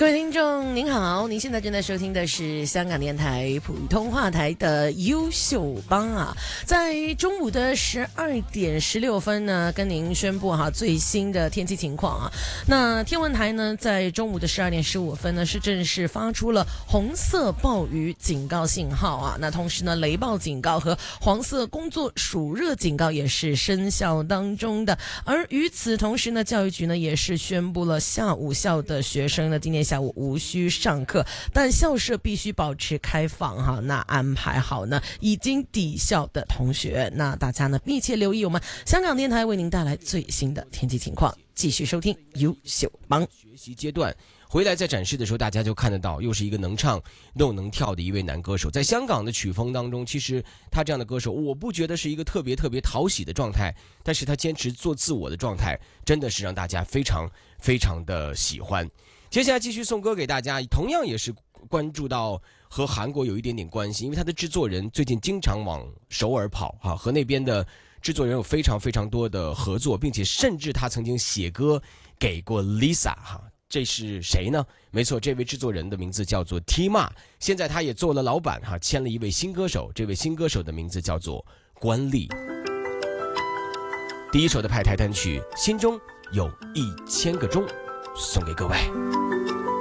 各位听众您好，您现在正在收听的是香港电台普通话台的优秀帮啊，在中午的12:16呢，跟您宣布最新的天气情况啊。那天文台呢，在中午的12:15呢，是正式发出了红色暴雨警告信号啊。那同时呢，雷暴警告和黄色工作暑热警告也是生效当中的。而与此同时呢，教育局呢也是宣布了下午校的学生呢，今天下午无需上课，但校舍必须保持开放哈。那安排好呢已经抵校的同学，那大家呢密切留意我们香港电台为您带来最新的天气情况，继续收听优秀帮。 学习阶段回来在展示的时候，大家就看得到又是一个能唱又能跳的一位男歌手。在香港的曲风当中，其实他这样的歌手我不觉得是一个特别讨喜的状态，但是他坚持做自我的状态真的是让大家非常的喜欢。接下来继续送歌给大家，同样也是关注到和韩国有一点点关系，因为他的制作人最近经常往首尔跑和那边的制作人有非常多的合作，并且甚至他曾经写歌给过 Lisa 这是谁呢？没错，这位制作人的名字叫做 T-Ma， 现在他也做了老板签了一位新歌手，这位新歌手的名字叫做关丽。第一首的派台单曲《心中有1000个钟》送给各位。